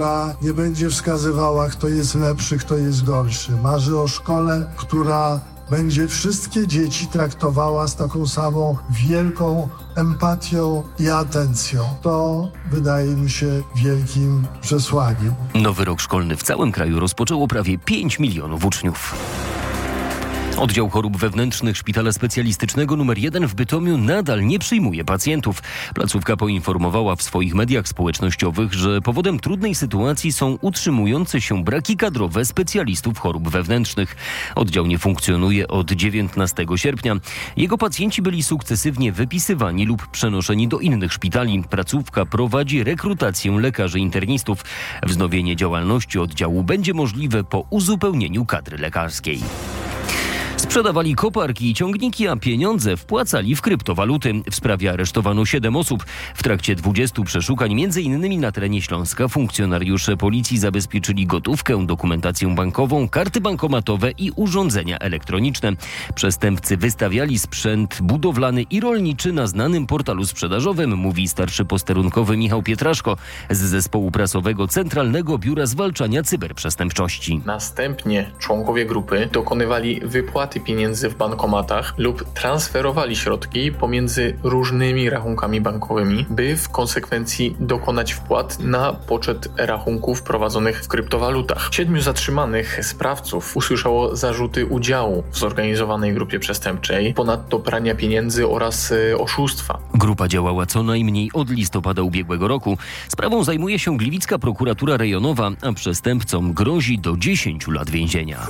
która nie będzie wskazywała, kto jest lepszy, kto jest gorszy. Marzy o szkole, która będzie wszystkie dzieci traktowała z taką samą wielką empatią i atencją. To wydaje mi się wielkim przesłaniem. Nowy rok szkolny w całym kraju rozpoczęło prawie 5 milionów uczniów. Oddział chorób wewnętrznych Szpitala Specjalistycznego nr 1 w Bytomiu nadal nie przyjmuje pacjentów. Placówka poinformowała w swoich mediach społecznościowych, że powodem trudnej sytuacji są utrzymujące się braki kadrowe specjalistów chorób wewnętrznych. Oddział nie funkcjonuje od 19 sierpnia. Jego pacjenci byli sukcesywnie wypisywani lub przenoszeni do innych szpitali. Placówka prowadzi rekrutację lekarzy internistów. Wznowienie działalności oddziału będzie możliwe po uzupełnieniu kadry lekarskiej. Sprzedawali koparki i ciągniki, a pieniądze wpłacali w kryptowaluty. W sprawie aresztowano 7 osób. W trakcie 20 przeszukań, m.in. na terenie Śląska, funkcjonariusze policji zabezpieczyli gotówkę, dokumentację bankową, karty bankomatowe i urządzenia elektroniczne. Przestępcy wystawiali sprzęt budowlany i rolniczy na znanym portalu sprzedażowym, mówi starszy posterunkowy Michał Pietraszko z zespołu prasowego Centralnego Biura Zwalczania Cyberprzestępczości. Następnie członkowie grupy dokonywali wypłaty pieniędzy w bankomatach lub transferowali środki pomiędzy różnymi rachunkami bankowymi, by w konsekwencji dokonać wpłat na poczet rachunków prowadzonych w kryptowalutach. 7 zatrzymanych sprawców usłyszało zarzuty udziału w zorganizowanej grupie przestępczej, ponadto prania pieniędzy oraz oszustwa. Grupa działała co najmniej od listopada ubiegłego roku. Sprawą zajmuje się gliwicka prokuratura rejonowa, a przestępcom grozi do 10 lat więzienia.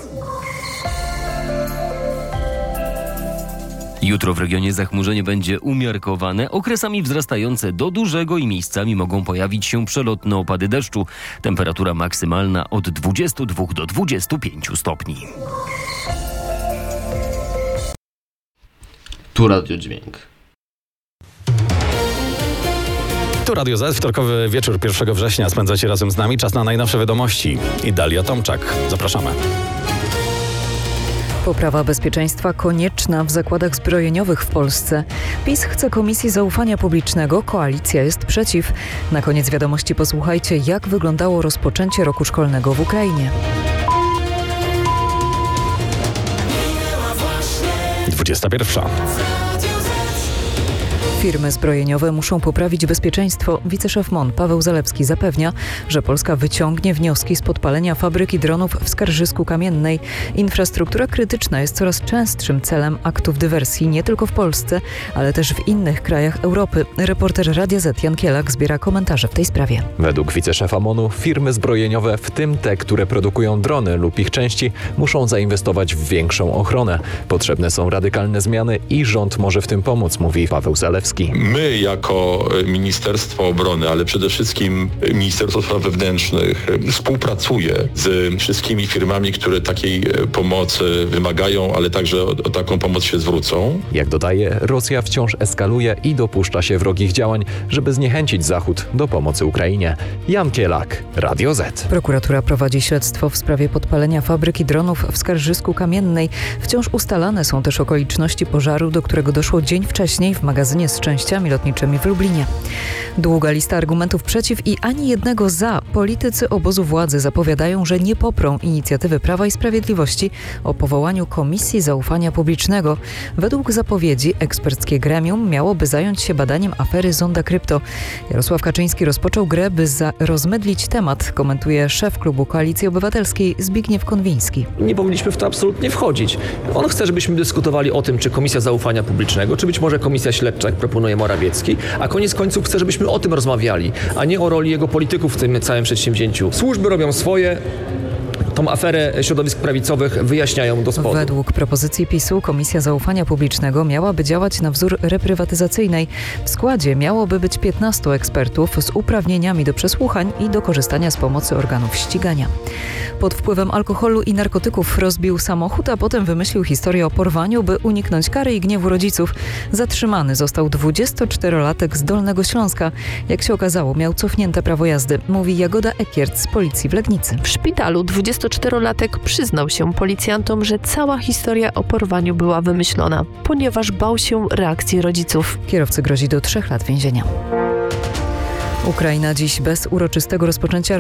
Jutro w regionie zachmurzenie będzie umiarkowane, okresami wzrastające do dużego i miejscami mogą pojawić się przelotne opady deszczu. Temperatura maksymalna od 22 do 25 stopni. Tu Radio Dźwięk. Tu Radio Z, wtorkowy wieczór 1 września spędzacie razem z nami. Czas na najnowsze wiadomości. I Dalia Tomczak. Zapraszamy. Poprawa bezpieczeństwa konieczna w zakładach zbrojeniowych w Polsce. PiS chce Komisji Zaufania Publicznego, koalicja jest przeciw. Na koniec wiadomości posłuchajcie, jak wyglądało rozpoczęcie roku szkolnego w Ukrainie. 21. Firmy zbrojeniowe muszą poprawić bezpieczeństwo. Wiceszef MON Paweł Zalewski zapewnia, że Polska wyciągnie wnioski z podpalenia fabryki dronów w Skarżysku-Kamiennej. Infrastruktura krytyczna jest coraz częstszym celem aktów dywersji, nie tylko w Polsce, ale też w innych krajach Europy. Reporter Radia Z Jan Kielak zbiera komentarze w tej sprawie. Według wiceszefa MON-u firmy zbrojeniowe, w tym te, które produkują drony lub ich części, muszą zainwestować w większą ochronę. Potrzebne są radykalne zmiany i rząd może w tym pomóc, mówi Paweł Zalewski. My jako Ministerstwo Obrony, ale przede wszystkim Ministerstwo Spraw Wewnętrznych współpracuje z wszystkimi firmami, które takiej pomocy wymagają, ale także o taką pomoc się zwrócą. Jak dodaje, Rosja wciąż eskaluje i dopuszcza się wrogich działań, żeby zniechęcić Zachód do pomocy Ukrainie. Jan Kielak, Radio Z. Prokuratura prowadzi śledztwo w sprawie podpalenia fabryki dronów w Skarżysku-Kamiennej. Wciąż ustalane są też okoliczności pożaru, do którego doszło dzień wcześniej w magazynie z częściami lotniczymi w Lublinie. Długa lista argumentów przeciw i ani jednego za. Politycy obozu władzy zapowiadają, że nie poprą inicjatywy Prawa i Sprawiedliwości o powołaniu Komisji Zaufania Publicznego. Według zapowiedzi eksperckie gremium miałoby zająć się badaniem afery Zonda Krypto. Jarosław Kaczyński rozpoczął grę, by rozmydlić temat, komentuje szef klubu Koalicji Obywatelskiej Zbigniew Konwiński. Nie powinniśmy w to absolutnie wchodzić. On chce, żebyśmy dyskutowali o tym, czy Komisja Zaufania Publicznego, czy być może Komisja Śledcza, jak proponuje Morawiecki, a koniec końców chce, żebyśmy o tym rozmawiali, a nie o roli jego polityków w tym całym przedsięwzięciu. Służby robią swoje. Tą aferę środowisk prawicowych wyjaśniają do spodu. Według propozycji PiS-u Komisja Zaufania Publicznego miałaby działać na wzór reprywatyzacyjnej. W składzie miałoby być 15 ekspertów z uprawnieniami do przesłuchań i do korzystania z pomocy organów ścigania. Pod wpływem alkoholu i narkotyków rozbił samochód, a potem wymyślił historię o porwaniu, by uniknąć kary i gniewu rodziców. Zatrzymany został 24-latek z Dolnego Śląska. Jak się okazało, miał cofnięte prawo jazdy, mówi Jagoda Ekiert z policji w Legnicy. W szpitalu 24-latek przyznał się policjantom, że cała historia o porwaniu była wymyślona, ponieważ bał się reakcji rodziców. Kierowcy grozi do 3 lat więzienia. Ukraina dziś bez uroczystego rozpoczęcia